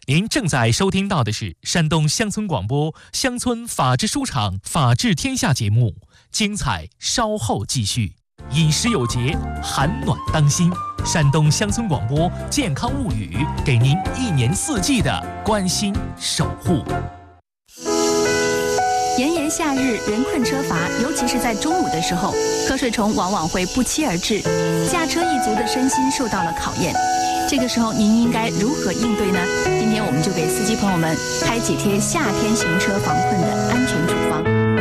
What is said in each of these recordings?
您正在收听到的是山东乡村广播乡村法治书场法治天下节目，精彩稍后继续。饮食有节，寒暖当心。山东乡村广播健康物语，给您一年四季的关心守护。 炎炎夏日，人困车乏，尤其是在中午的时候，瞌睡虫往往会不期而至，驾车一族的身心受到了考验。这个时候您应该如何应对呢？今天我们就给司机朋友们开几贴夏天行车防困的安全处方。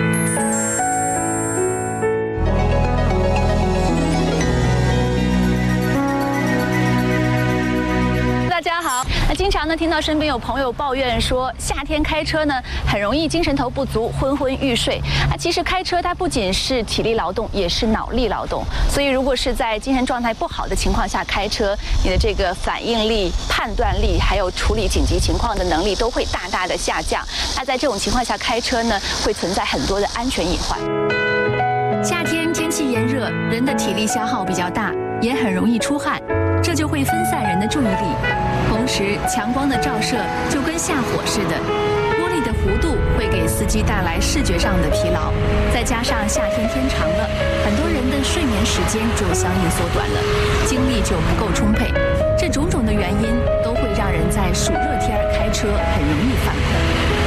大家好，经常呢听到身边有朋友抱怨说，夏天开车呢很容易精神头不足，昏昏欲睡。其实开车它不仅是体力劳动，也是脑力劳动。所以如果是在精神状态不好的情况下开车，你的这个反应力、判断力，还有处理紧急情况的能力都会大大的下降。那在这种情况下开车呢，会存在很多的安全隐患。夏天天气炎热，人的体力消耗比较大，也很容易出汗，这就会分散人的注意力。同时，强光的照射就跟下火似的，玻璃的弧度会给司机带来视觉上的疲劳。再加上夏天天长了，很多人的睡眠时间就相应缩短了，精力就不够充沛。这种种的原因都会让人在暑热天开车很容易犯困。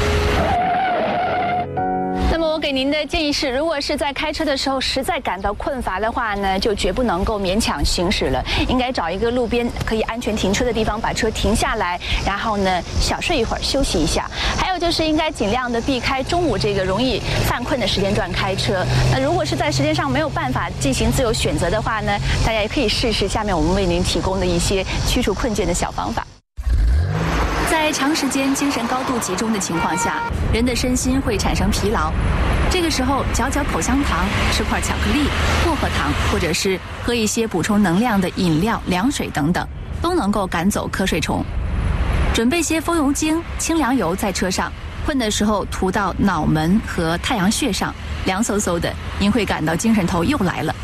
那么我给您的建议是，如果是在开车的时候实在感到困乏的话呢，就绝不能够勉强行驶了，应该找一个路边可以安全停车的地方把车停下来，然后呢小睡一会儿休息一下。还有就是应该尽量的避开中午这个容易犯困的时间段开车。那如果是在时间上没有办法进行自由选择的话呢，大家也可以试试下面我们为您提供的一些驱除困倦的小方法。在长时间精神高度集中的情况下，人的身心会产生疲劳。这个时候，嚼嚼口香糖，吃块巧克力、薄荷糖，或者是喝一些补充能量的饮料、凉水等等，都能够赶走瞌睡虫。准备些风油精、清凉油在车上，困的时候涂到脑门和太阳穴上，凉飕飕的，您会感到精神头又来了。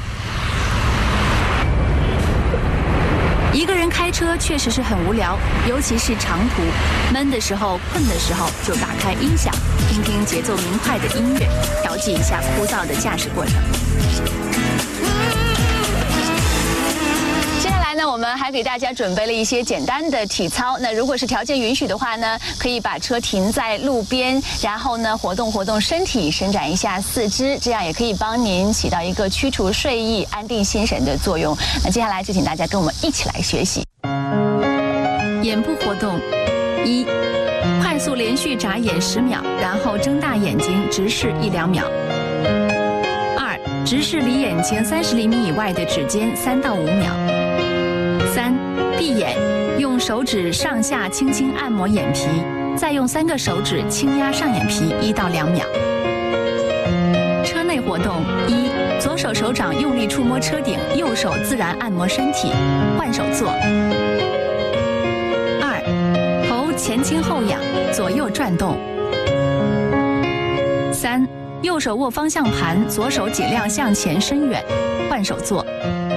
一个人开车确实是很无聊，尤其是长途，闷的时候、困的时候，就打开音响，听听节奏明快的音乐，调剂一下枯燥的驾驶过程。接下来呢，我们还给大家准备了一些简单的体操。那如果是条件允许的话呢，可以把车停在路边，然后呢活动活动身体，伸展一下四肢，这样也可以帮您起到一个驱除睡意、安定心神的作用。那接下来就请大家跟我们一起来学习。眼部活动：1，快速连续眨眼10秒，然后睁大眼睛直视1-2秒。2，直视离眼睛30厘米以外的指尖3到5秒。3，闭眼，用手指上下轻轻按摩眼皮，再用3个手指轻压上眼皮1到2秒。车内活动：1，左手手掌用力触摸车顶，右手自然按摩身体，换手坐。2，头前倾后仰，左右转动。3，右手握方向盘，左手尽量向前伸远，换手坐。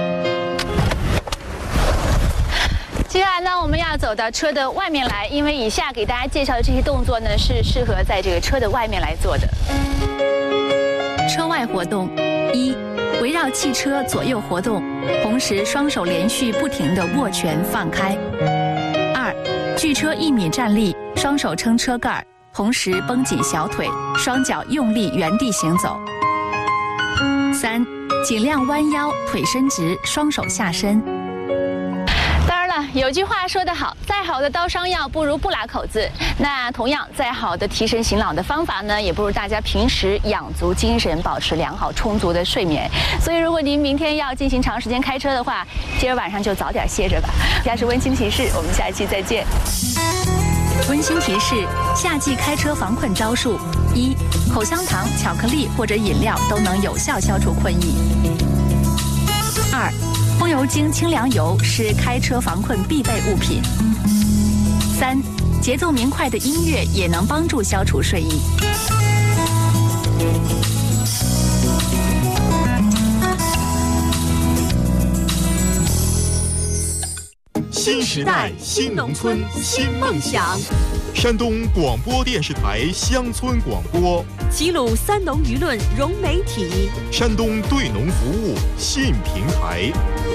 接下来呢，我们要走到车的外面来，因为以下给大家介绍的这些动作呢，是适合在这个车的外面来做的。车外活动：1，围绕汽车左右活动，同时双手连续不停地握拳放开。2，距车1米站立，双手撑车盖，同时绷紧小腿，双脚用力原地行走。3，尽量弯腰，腿伸直，双手下身。有句话说得好，再好的刀伤药不如不拉口子。那同样，再好的提神醒脑的方法呢，也不如大家平时养足精神，保持良好充足的睡眠。所以，如果您明天要进行长时间开车的话，今儿晚上就早点歇着吧。以下是温馨提示，我们下一期再见。温馨提示：夏季开车防困招数：1，口香糖、巧克力或者饮料都能有效消除困意。2，风油精、清凉油是开车防困必备物品。3，节奏明快的音乐也能帮助消除睡意。 新时代新农村新梦想。 山东广播电视台乡村广播， 齐鲁三农舆论融媒体， 山东对农服务信平台。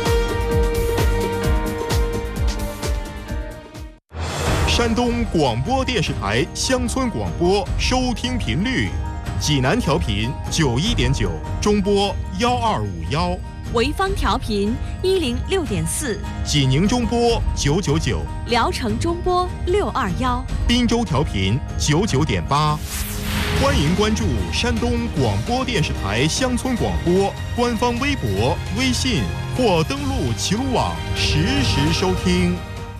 山东广播电视台乡村广播收听频率：济南调频91.9，中波1251； 潍坊调频106.4， 济宁中波999， 聊城中波621， 滨州调频99.8。欢迎关注山东广播电视台乡村广播官方微博、微信或登录齐鲁网实时收听。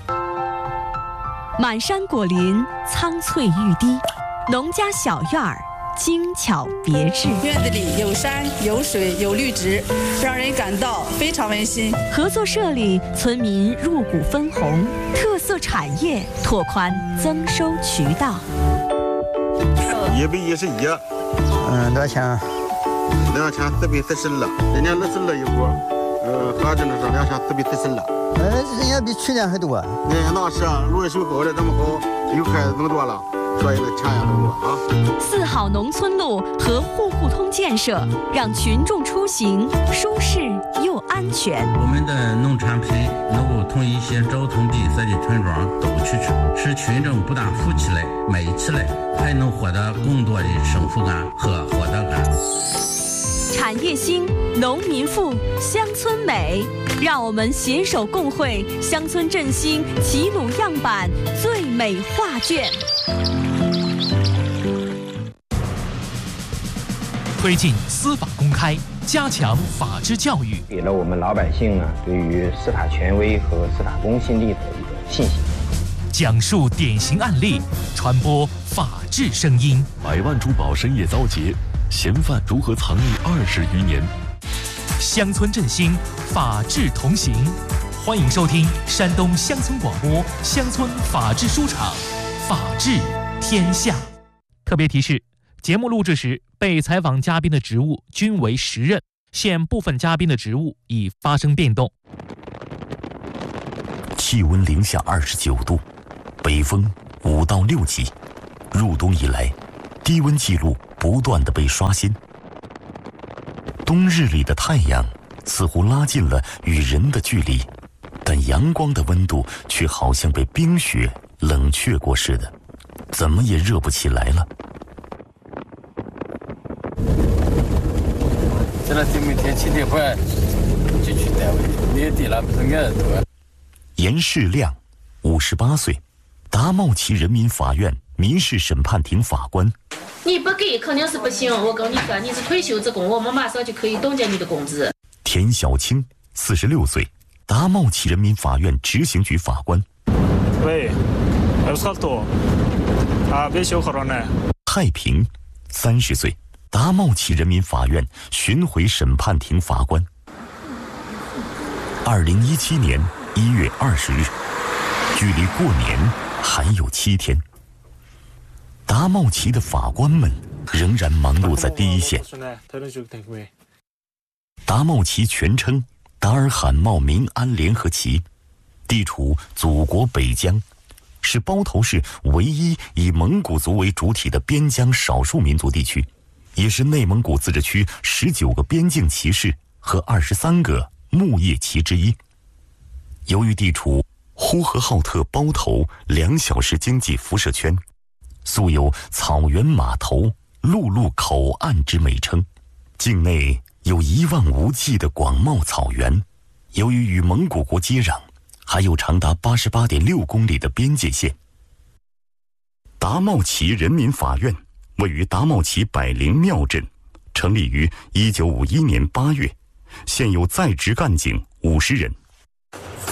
满山果林，苍翠欲滴，农家小院儿，精巧别致。 院子里有山有水有绿植，让人感到非常温馨。 合作社里，村民入股分红，特色产业拓宽增收渠道。 111， 多少钱 ？2440了，人家20了一股，合着那是2440了。 人家比去年还多。 那是啊，路水沟的这么好，又开这么多了，所以钱也很多啊。 4号农村路和户户通建设，让群众出行舒适又安全。 我们的农产品能够从一些交通闭塞的村庄走出去，使群众不但富起来、美起来，还能获得更多的幸福感和获得感。 产业兴，农民富，乡村美，让我们携手共绘乡村振兴齐鲁样板最美画卷。 推进司法公开，加强法治教育， 给了我们老百姓呢对于司法权威和司法公信力的一个信心。 讲述典型案例，传播法治声音。 100万珠宝深夜遭劫，嫌犯如何藏匿20余年？ 乡村振兴，法治同行。欢迎收听山东乡村广播乡村法治书场，法治天下。特别提示：节目录制时，被采访嘉宾的职务均为实任，现部分嘉宾的职务已发生变动。 气温零下29度，北风5到6级。入冬以来，低温记录不断地被刷新。冬日里的太阳似乎拉近了与人的距离，但阳光的温度却好像被冰雪冷却过似的，怎么也热不起来了。 这两天每天7点半就去单位，年底了不是俺多。 严世亮，58岁，达茂旗人民法院民事审判庭法官。 你不给肯定是不行，我跟你说，你是退休职工，我们马上就可以冻结你的工资。 田小青，46岁，达茂旗人民法院执行局法官。 喂，有啥多？别修好了呢。 太平，30岁，达茂旗人民法院巡回审判庭法官。2017年1月20日，距离过年还有7天。达茂旗的法官们仍然忙碌在第一线。达茂旗全称达尔罕茂民安联合旗，地处祖国北疆，是包头市唯一以蒙古族为主体的边疆少数民族地区，也是内蒙古自治区19个边境旗市和23个牧业旗之一。由于地处呼和浩特包头2小时经济辐射圈，素有草原码头、陆路口岸之美称，境内有一望无际的广袤草原。由于与蒙古国接壤，还有长达88.6公里的边界线。达茂旗人民法院位于达茂旗柏林庙镇，成立于1951年8月，现有在职干警50人。